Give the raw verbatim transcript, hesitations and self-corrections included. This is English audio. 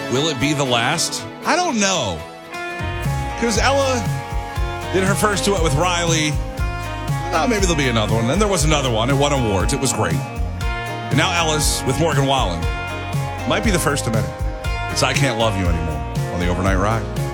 Will it be the last? I don't know. Because Ella did her first duet with Riley. Oh, maybe there'll be another one. Then there was another one. It won awards. It was great. And now Ella's with Morgan Wallen. Might be the first of many. It's I Can't Love You Anymore on the Overnight Ride.